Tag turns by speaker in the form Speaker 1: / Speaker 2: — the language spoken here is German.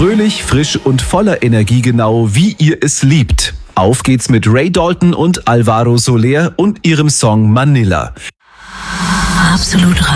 Speaker 1: Fröhlich, frisch und voller Energie, genau wie ihr es liebt. Auf geht's mit Ray Dalton und Alvaro Soler und ihrem Song Manila.
Speaker 2: Absolut